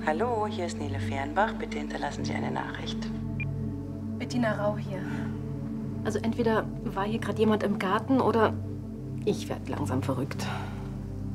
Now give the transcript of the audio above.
Hallo, hier ist Nele Fehrenbach. Bitte hinterlassen Sie eine Nachricht. Bettina Rau hier. Also entweder war hier gerade jemand im Garten oder ich werde langsam verrückt.